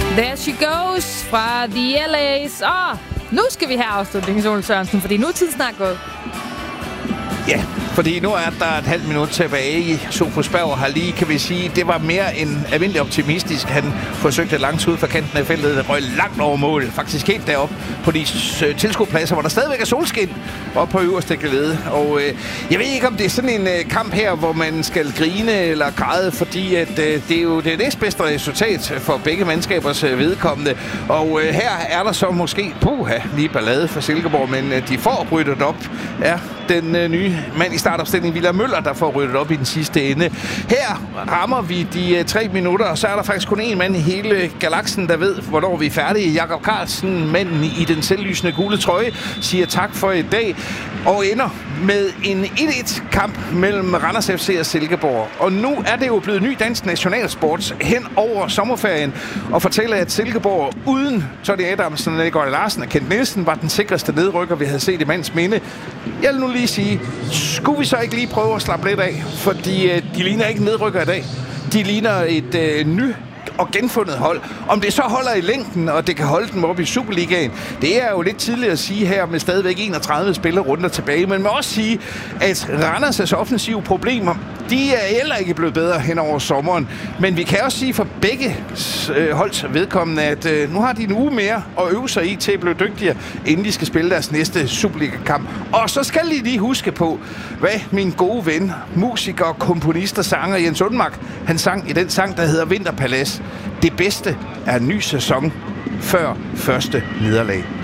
There she goes fra The LA's. Nu skal vi have afslutningen, Ole Sørensen, fordi nu er tiden snart gået. Ja, fordi nu er der et halvt minut tilbage. Sofus Berg har lige, kan vi sige, det var mere end almindelig optimistisk. Han forsøgte langt ud fra kanten af feltet, der røg langt over mål. Faktisk helt deroppe på de tilskuerpladser, hvor der stadigvæk er solskin oppe på øverste gelede. Og jeg ved ikke, om det er sådan en kamp her, hvor man skal grine eller græde, fordi at, det er jo det næstbedste resultat for begge mandskabers vedkommende. Og her er der så måske lige ballade for Silkeborg, men de får ryddet op. Ja, den nye mand i startopstillingen, William Møller, der får ryddet op i den sidste ende. Her rammer vi de 3 minutter, og så er der faktisk kun én mand i hele galaksen, der ved, hvornår vi er færdige. Jakob Carlsen, manden i den selvlysende gule trøje, siger tak for i dag, og ender med en 1-1-kamp mellem Randers FC og Silkeborg. Og nu er det jo blevet ny dansk nationalsport hen over sommerferien, og fortæller, at Silkeborg uden Tony Adamsen, Nikolaj Larsen og Kent Nielsen var den sikreste nedrykker, vi havde set i mands minde. Jeg vil nu lige sige, skulle vi så ikke lige prøve at slappe lidt af? Fordi de ligner ikke nedrykker i dag. De ligner et og genfundet hold. Om det så holder i længden, og det kan holde dem op i Superligaen, det er jo lidt tidligt at sige her med stadigvæk 31 spillerunder tilbage. Men man må også sige, at Randers' offensive problemer, de er heller ikke blevet bedre hen over sommeren. Men vi kan også sige for begge holds vedkommende, at nu har de en uge mere at øve sig i til at blive dygtigere, inden de skal spille deres næste Superliga-kamp. Og så skal de lige huske på, hvad min gode ven, musiker, komponist og sanger Jens Undmark, han sang i den sang, der hedder Vinterpalads. Det bedste er en ny sæson før første nederlag.